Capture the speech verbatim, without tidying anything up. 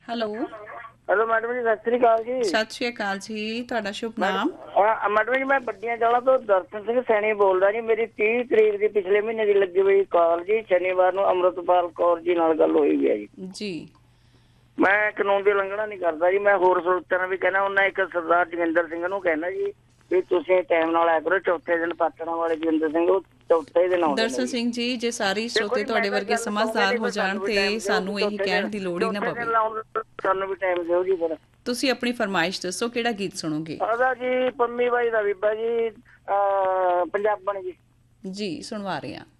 Hello. Hello madam ਜੀ, ਸਤਿ ਸ੍ਰੀ ਅਕਾਲ ਜੀ। ਸਤਿ ਸ਼੍ਰੀ ਅਕਾਲ ਜੀ, ਤੁਹਾਡਾ ਸ਼ੁਭ ਨਾਮ? ਮੈਡਮ ਮੈਡਮ ਜੀ, ਮੈਂ ਵੱਡੀਆਂ ਚਾਲਾਂ ਤੋਂ ਦਰਸ਼ਨ ਸਿੰਘ ਸੈਣੀ ਬੋਲਦਾ ਜੀ। ਮੇਰੀ ਤੀਹ ਤਰੀਕ ਦੀ ਪਿਛਲੇ ਮਹੀਨੇ ਦੀ ਲੱਗੀ ਹੋਈ ਕਾਲ ਜੀ, ਸ਼ਨੀਵਾਰ ਨੂੰ ਅੰਮ੍ਰਿਤਪਾਲ ਕੌਰ ਜੀ ਨਾਲ ਗੱਲ ਹੋਈ ਵੀ ਹੈ ਜੀ। ਜੀ। ਮੈਂ ਕਾਨੂੰਨ ਦੀ ਉਲੰਘਣਾ ਨਹੀਂ ਕਰਦਾ ਜੀ। ਮੈਂ ਹੋਰ ਸਰੋਤਿਆਂ ਨੂੰ ਵੀ ਕਹਿਣਾ ਉਹਨਾਂ, ਇੱਕ ਸਰਦਾਰ ਜੋਗਿੰਦਰ ਸਿੰਘ ਨੂੰ ਕਹਿਣਾ ਜੀ ਵੀ ਤੁਸੀਂ ਟਾਈਮ ਨਾਲ ਆਇਆ ਕਰੋ। ਚੌਥੇ ਦਿਨ ਪਾਤੜਾਂ ਵਾਲੇ ਜੋਗਿੰਦਰ ਸਿੰਘ ਉਹ ਚੌਥੇ ਦਿਨ ਆਉਂਦੇ ਨੇ ਦਰਸ਼ਨ ਜੀ। ਸਿੰਘ ਜੀ, ਜੇ ਸਾਰੇ ਦੇਖੋ ਸਰੋਤੇ ਜੀ, ਮੈਂ ਤੁਹਾਡੇ ਤਾਂ ਵਰਗੇ ਗੱਲ ਕਹੂੰਗਾ ਸਮਝਦਾਰ ਨਹੀਂ, ਹੋ ਫਿਰ ਜਾਣ ਸਾਨੂੰ ਵੀ ਤੇ ਟਾਈਮ ਦਿਓ ਜੀ। ਸਾਨੂੰ ਇਹੀ ਚੌਥੇ ਕਹਿਣ ਦਿਨ ਦੀ ਲੋੜ ਹੀ ਨਾ ਚੌਥੇ ਦਿਨ ਪਵੇ। ਲਾਉਣ ਸਾਨੂੰ ਵੀ ਟਾਈਮ ਦਿਓ ਜੀ। ਫਿਰ ਤੁਸੀਂ ਆਪਣੀ ਫਰਮਾਇਸ਼ ਦੱਸੋ, ਕਿਹੜਾ ਗੀਤ ਸੁਣੋਗੇ? ਉਹਦਾ ਜੀ ਪੰਮੀ ਬਾਈ ਦਾ ਬੀਬਾ ਜੀ, ਅਹ ਪੰਜਾਬਣ ਜੀ। ਜੀ, ਸੁਣਵਾ ਰਹੇ ਹਾਂ।